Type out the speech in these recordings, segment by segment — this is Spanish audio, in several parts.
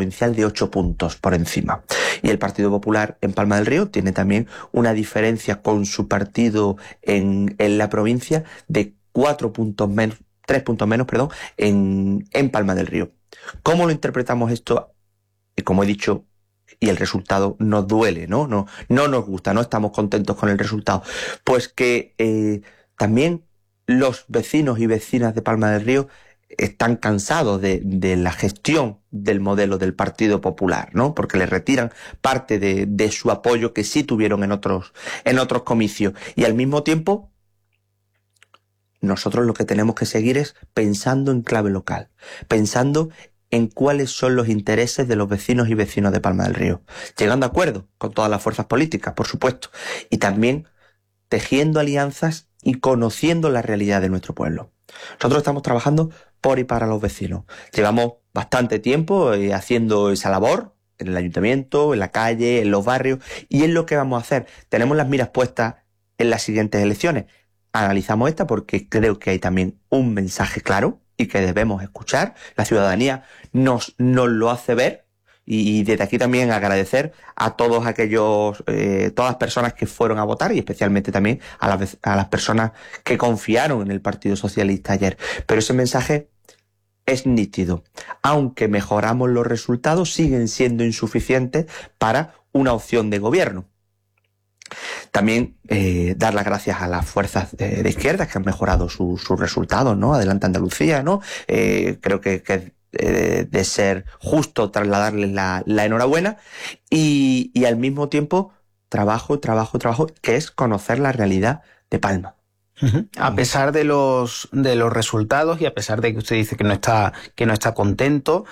provincial de 8 puntos por encima. Y el Partido Popular en Palma del Río tiene también una diferencia con su partido en la provincia de 3 puntos menos, en Palma del Río. ¿Cómo lo interpretamos esto? Como he dicho, y el resultado nos duele, ¿no? No nos gusta, no estamos contentos con el resultado. Pues que también los vecinos y vecinas de Palma del Río están cansados de la gestión del modelo del Partido Popular, ¿no? Porque le retiran parte de su apoyo que sí tuvieron en otros comicios. Y al mismo tiempo, nosotros lo que tenemos que seguir es pensando en clave local, pensando en cuáles son los intereses de los vecinos y vecinos de Palma del Río, llegando a acuerdos con todas las fuerzas políticas, por supuesto, y también tejiendo alianzas y conociendo la realidad de nuestro pueblo. Nosotros estamos trabajando por y para los vecinos. Llevamos bastante tiempo haciendo esa labor en el ayuntamiento, en la calle, en los barrios, y es lo que vamos a hacer. Tenemos las miras puestas en las siguientes elecciones. Analizamos esta porque creo que hay también un mensaje claro y que debemos escuchar. La ciudadanía nos lo hace ver, y desde aquí también agradecer a todos aquellos, todas las personas que fueron a votar, y especialmente también a las personas que confiaron en el Partido Socialista ayer. Pero ese mensaje es nítido. Aunque mejoramos los resultados, siguen siendo insuficientes para una opción de gobierno. También dar las gracias a las fuerzas de izquierda que han mejorado sus resultados, ¿no? Adelante Andalucía, ¿no? Creo que de ser justo trasladarles la enhorabuena y al mismo tiempo trabajo, que es conocer la realidad de Palma. A pesar de los resultados y a pesar de que usted dice que no está contento,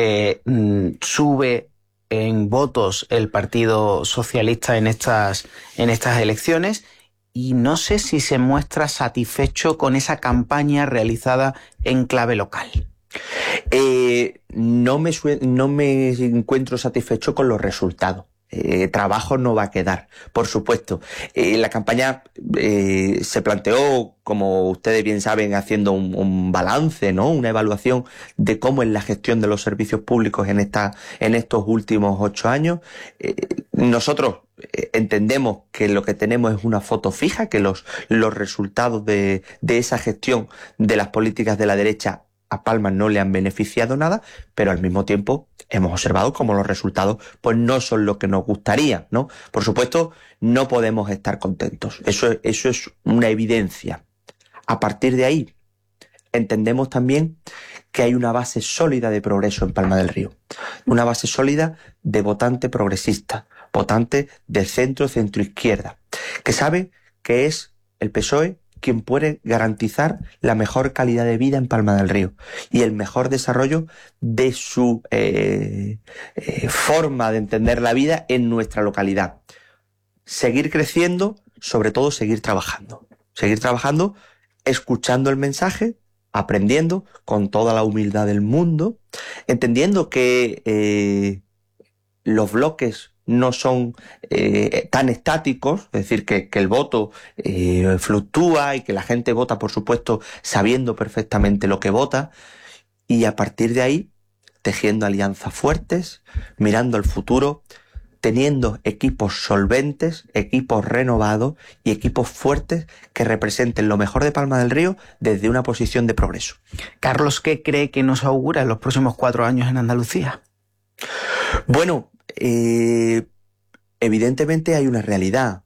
sube en votos el Partido Socialista en estas elecciones, y no sé si se muestra satisfecho con esa campaña realizada en clave local. No me encuentro satisfecho con los resultados. Trabajo no va a quedar, por supuesto. La campaña se planteó, como ustedes bien saben, haciendo un balance, ¿no? Una evaluación de cómo es la gestión de los servicios públicos en estos últimos 8 años. Nosotros entendemos que lo que tenemos es una foto fija, que los resultados de esa gestión de las políticas de la derecha a Palma no le han beneficiado nada, pero al mismo tiempo hemos observado cómo los resultados pues no son lo que nos gustaría, ¿no? Por supuesto, no podemos estar contentos. Eso es una evidencia. A partir de ahí, entendemos también que hay una base sólida de progreso en Palma del Río. Una base sólida de votante progresista, votante de centro-izquierda, que sabe que es el PSOE quien puede garantizar la mejor calidad de vida en Palma del Río y el mejor desarrollo de su forma de entender la vida en nuestra localidad. Seguir creciendo, sobre todo seguir trabajando, escuchando el mensaje, aprendiendo con toda la humildad del mundo, entendiendo que los bloques no son tan estáticos, es decir, que el voto fluctúa y que la gente vota, por supuesto, sabiendo perfectamente lo que vota, y a partir de ahí, tejiendo alianzas fuertes, mirando al futuro, teniendo equipos solventes, equipos renovados y equipos fuertes que representen lo mejor de Palma del Río desde una posición de progreso. Carlos, ¿qué cree que nos augura en los próximos 4 años en Andalucía? Bueno, evidentemente hay una realidad.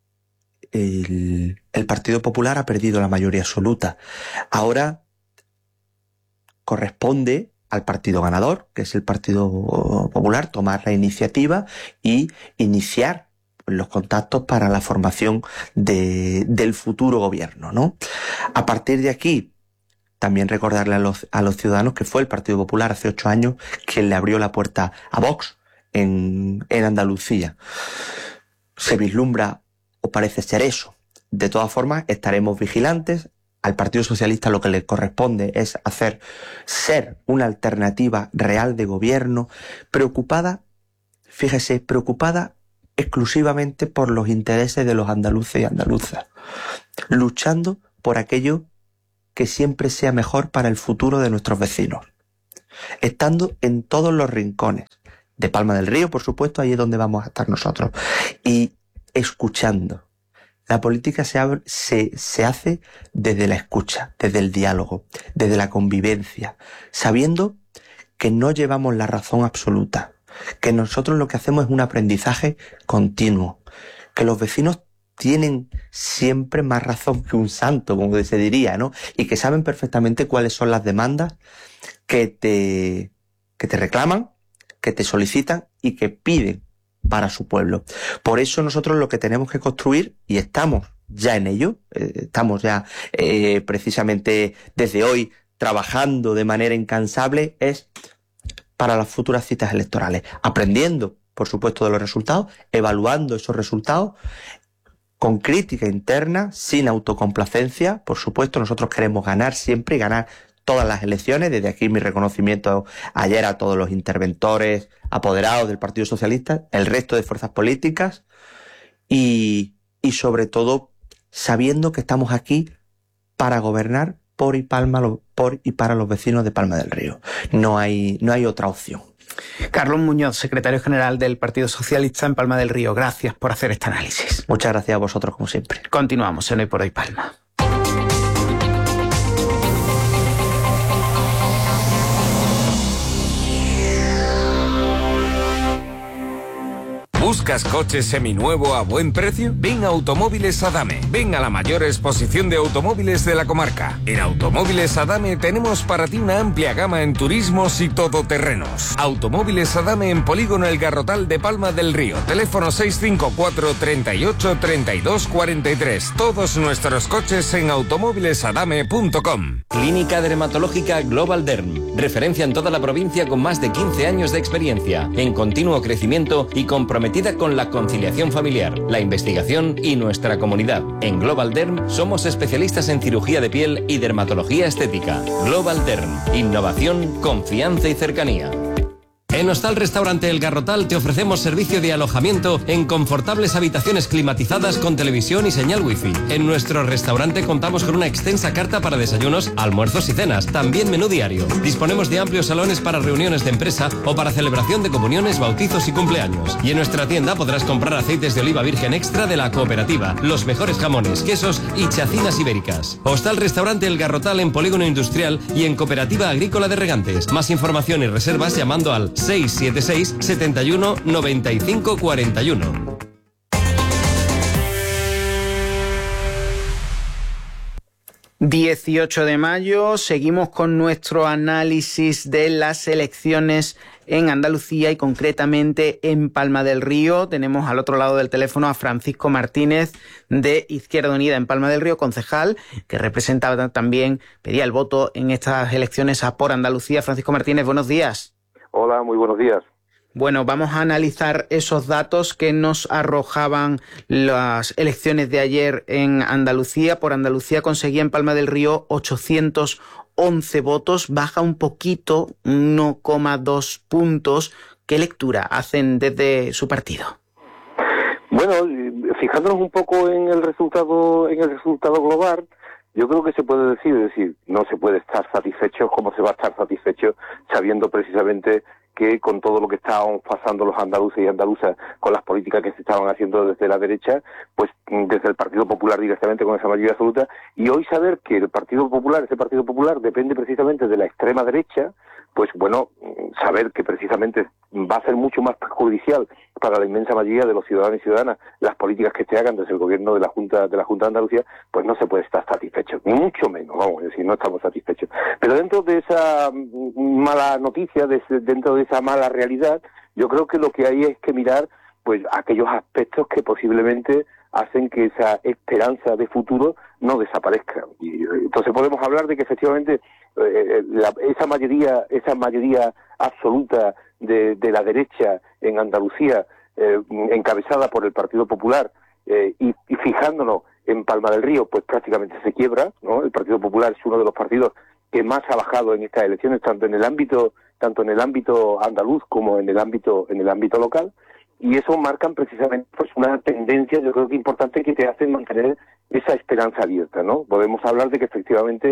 El Partido Popular ha perdido la mayoría absoluta. Ahora corresponde al partido ganador, que es el Partido Popular, tomar la iniciativa y iniciar los contactos para la formación del futuro gobierno, ¿no? A partir de aquí, también recordarle a los ciudadanos que fue el Partido Popular hace 8 años quien le abrió la puerta a Vox en Andalucía. Se vislumbra o parece ser eso. De todas formas, estaremos vigilantes. Al Partido Socialista lo que le corresponde es ser una alternativa real de gobierno, preocupada exclusivamente por los intereses de los andaluces y andaluzas, luchando por aquello que siempre sea mejor para el futuro de nuestros vecinos. estando en todos los rincones de Palma del Río, por supuesto, ahí es donde vamos a estar nosotros, y escuchando. La política se hace desde la escucha, desde el diálogo, desde la convivencia, sabiendo que no llevamos la razón absoluta, que nosotros lo que hacemos es un aprendizaje continuo, que los vecinos tienen siempre más razón que un santo, como se diría, ¿no? Y que saben perfectamente cuáles son las demandas que te reclaman, que te solicitan y que piden para su pueblo. Por eso nosotros lo que tenemos que construir, y estamos ya en ello, estamos ya precisamente desde hoy trabajando de manera incansable, es para las futuras citas electorales, aprendiendo, por supuesto, de los resultados, evaluando esos resultados, con crítica interna, sin autocomplacencia. Por supuesto, nosotros queremos ganar siempre y ganar todas las elecciones. Desde aquí mi reconocimiento ayer a todos los interventores, apoderados del Partido Socialista, el resto de fuerzas políticas y sobre todo sabiendo que estamos aquí para gobernar por y para los vecinos de Palma del Río. No hay otra opción. Carlos Muñoz, secretario general del Partido Socialista en Palma del Río, gracias por hacer este análisis. Muchas gracias a vosotros, como siempre. Continuamos en Hoy por Hoy Palma. ¿Buscas coche seminuevo a buen precio? Ven a Automóviles Adame. Ven a la mayor exposición de automóviles de la comarca. En Automóviles Adame tenemos para ti una amplia gama en turismos y todoterrenos. Automóviles Adame en Polígono El Garrotal de Palma del Río. Teléfono 654 38 32 43. Todos nuestros coches en automóvilesadame.com. Clínica Dermatológica Global Derm. Referencia en toda la provincia con más de 15 años de experiencia, en continuo crecimiento y comprometida con la conciliación familiar, la investigación y nuestra comunidad. En Global Derm somos especialistas en cirugía de piel y dermatología estética. Global Derm. Innovación, confianza y cercanía. En Hostal Restaurante El Garrotal te ofrecemos servicio de alojamiento en confortables habitaciones climatizadas con televisión y señal wifi. En nuestro restaurante contamos con una extensa carta para desayunos, almuerzos y cenas, también menú diario. Disponemos de amplios salones para reuniones de empresa o para celebración de comuniones, bautizos y cumpleaños. Y en nuestra tienda podrás comprar aceites de oliva virgen extra de la cooperativa, los mejores jamones, quesos y chacinas ibéricas. Hostal Restaurante El Garrotal en Polígono Industrial y en Cooperativa Agrícola de Regantes. Más información y reservas llamando al 676 71 95 41. ...18 de mayo, seguimos con nuestro análisis de las elecciones en Andalucía y concretamente en Palma del Río. Tenemos al otro lado del teléfono a Francisco Martínez de Izquierda Unida en Palma del Río, concejal, que representaba también, pedía el voto en estas elecciones a Por Andalucía. Francisco Martínez, buenos días. Hola, muy buenos días. Bueno, vamos a analizar esos datos que nos arrojaban las elecciones de ayer en Andalucía. Por Andalucía conseguía en Palma del Río 811 votos, baja un poquito, 1,2 puntos. ¿Qué lectura hacen desde su partido? Bueno, fijándonos un poco en el resultado global, yo creo que se puede decir, no se puede estar satisfecho como se va a estar satisfecho sabiendo precisamente que con todo lo que estaban pasando los andaluces y andaluzas, con las políticas que se estaban haciendo desde la derecha, pues desde el Partido Popular directamente con esa mayoría absoluta, y hoy saber que ese Partido Popular depende precisamente de la extrema derecha, pues bueno, saber que precisamente va a ser mucho más perjudicial para la inmensa mayoría de los ciudadanos y ciudadanas las políticas que se hagan desde el gobierno de la Junta de Andalucía, pues no se puede estar satisfecho, ni mucho menos, vamos a decir, no estamos satisfechos. Pero dentro de esa mala noticia, dentro de esa mala realidad, yo creo que lo que hay es que mirar pues aquellos aspectos que posiblemente hacen que esa esperanza de futuro no desaparezca. Y entonces podemos hablar de que efectivamente esa mayoría absoluta de la derecha en Andalucía, encabezada por el Partido Popular, y fijándonos en Palma del Río, pues prácticamente se quiebra, ¿no? El Partido Popular es uno de los partidos que más ha bajado en estas elecciones, tanto en el ámbito andaluz como en el ámbito local. Y eso marcan precisamente pues una tendencia, yo creo que importante, que te hacen mantener esa esperanza abierta, ¿no? Podemos hablar de que efectivamente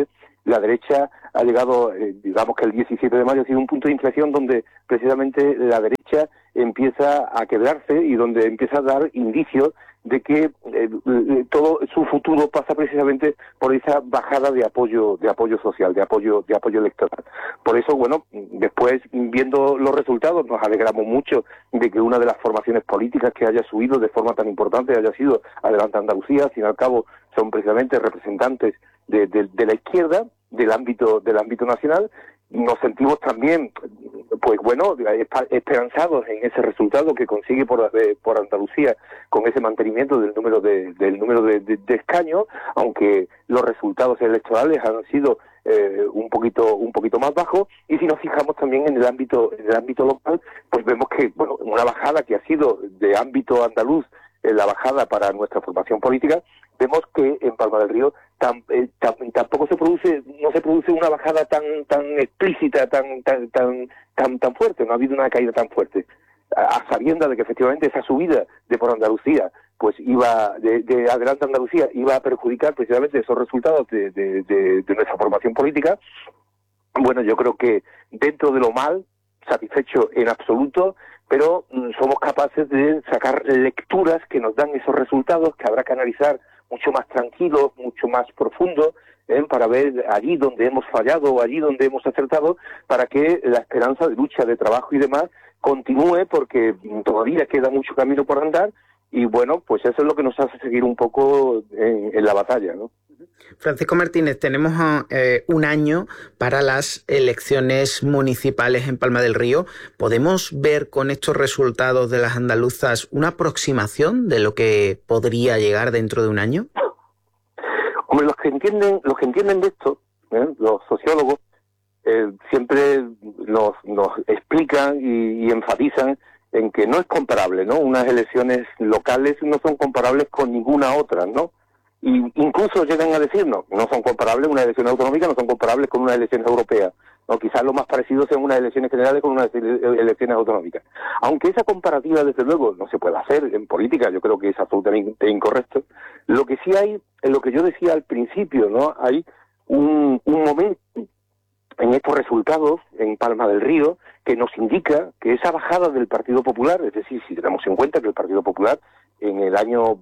la derecha ha llegado, digamos que el 17 de mayo ha sido un punto de inflexión donde precisamente la derecha empieza a quebrarse y donde empieza a dar indicios de que todo su futuro pasa precisamente por esa bajada de apoyo social, de apoyo electoral. Por eso, bueno, después viendo los resultados nos alegramos mucho de que una de las formaciones políticas que haya subido de forma tan importante haya sido Adelante Andalucía. Al fin y al cabo son precisamente representantes de la izquierda, del ámbito nacional. Nos sentimos también, pues bueno, esperanzados en ese resultado que consigue por Andalucía con ese mantenimiento del número de escaños, aunque los resultados electorales han sido un poquito más bajos. Y si nos fijamos también en el ámbito local, pues vemos que, bueno, una bajada que ha sido de ámbito andaluz, la bajada para nuestra formación política, vemos que en Palma del Río tampoco no se produce una bajada tan explícita, tan fuerte. No ha habido una caída tan fuerte, a sabiendas de que efectivamente esa subida de por Andalucía, pues de Adelante Andalucía, iba a perjudicar precisamente esos resultados de nuestra formación política. Bueno, yo creo que dentro de lo mal, satisfecho en absoluto, pero somos capaces de sacar lecturas que nos dan esos resultados que habrá que analizar mucho más tranquilos, mucho más profundos, para ver allí donde hemos fallado o allí donde hemos acertado, para que la esperanza de lucha, de trabajo y demás continúe, porque todavía queda mucho camino por andar. Y bueno, pues eso es lo que nos hace seguir un poco en la batalla, ¿no? Francisco Martínez, tenemos un año para las elecciones municipales en Palma del Río. ¿Podemos ver con estos resultados de las andaluzas una aproximación de lo que podría llegar dentro de un año? Hombre, los que entienden de esto, los sociólogos, siempre nos explican y enfatizan en que no es comparable, ¿no? Unas elecciones locales no son comparables con ninguna otra, ¿no? Y incluso llegan a decirnos, no son comparables, unas elecciones autonómicas no son comparables con unas elecciones europeas, ¿no? Quizás lo más parecido sean unas elecciones generales con unas elecciones autonómicas. Aunque esa comparativa, desde luego, no se puede hacer en política, yo creo que es absolutamente incorrecto. Lo que sí hay, es lo que yo decía al principio, ¿no? Hay un momento en estos resultados en Palma del Río que nos indica que esa bajada del Partido Popular, es decir, si tenemos en cuenta que el Partido Popular en el año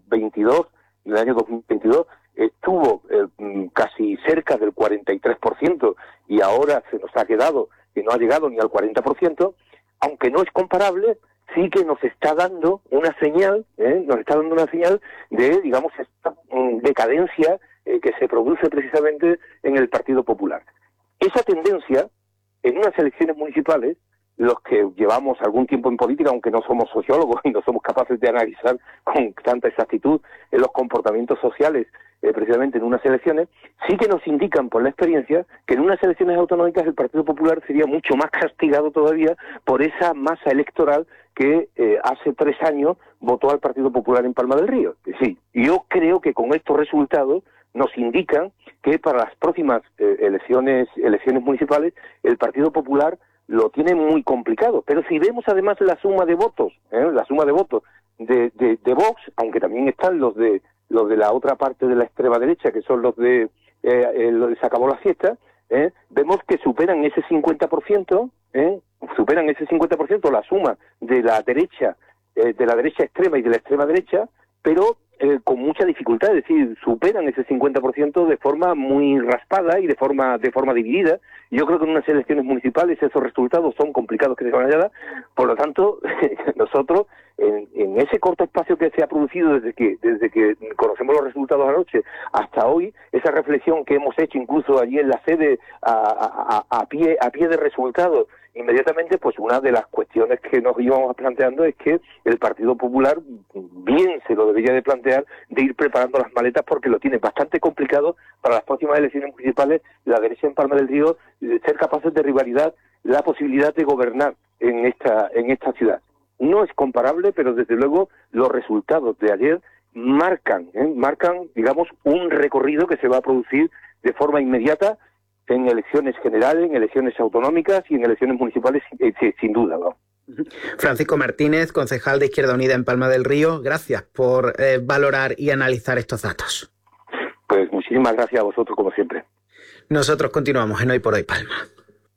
2022 estuvo casi cerca del 43% y ahora se nos ha quedado que no ha llegado ni al 40%, aunque no es comparable, sí que nos está dando una señal, de, digamos, esta decadencia que se produce precisamente en el Partido Popular. Esa tendencia, en unas elecciones municipales, los que llevamos algún tiempo en política, aunque no somos sociólogos y no somos capaces de analizar con tanta exactitud los comportamientos sociales, precisamente en unas elecciones, sí que nos indican por la experiencia que en unas elecciones autonómicas el Partido Popular sería mucho más castigado todavía por esa masa electoral que hace 3 años votó al Partido Popular en Palma del Río. Sí, yo creo que con estos resultados nos indican que para las próximas elecciones municipales el Partido Popular lo tiene muy complicado. Pero si vemos además la suma de votos, de Vox, aunque también están los de la otra parte de la extrema derecha, que son los de se acabó la fiesta, vemos que superan ese 50%, la suma de la derecha extrema y de la extrema derecha, pero con mucha dificultad, es decir, superan ese 50% de forma muy raspada y de forma dividida. Yo creo que en unas elecciones municipales esos resultados son complicados que se van a dar. Por lo tanto, nosotros, en ese corto espacio que se ha producido desde que conocemos los resultados anoche hasta hoy, esa reflexión que hemos hecho incluso allí en la sede a pie de resultados, inmediatamente, pues una de las cuestiones que nos íbamos planteando es que el Partido Popular bien se lo debería de plantear, de ir preparando las maletas, porque lo tiene bastante complicado para las próximas elecciones municipales, la derecha en Palma del Río, ser capaces de rivalidad la posibilidad de gobernar en esta ciudad. No es comparable, pero desde luego los resultados de ayer marcan, digamos, un recorrido que se va a producir de forma inmediata en elecciones generales, en elecciones autonómicas y en elecciones municipales, sin duda, ¿no? Francisco Martínez, concejal de Izquierda Unida en Palma del Río, gracias por valorar y analizar estos datos. Pues muchísimas gracias a vosotros, como siempre. Nosotros continuamos en Hoy por Hoy Palma.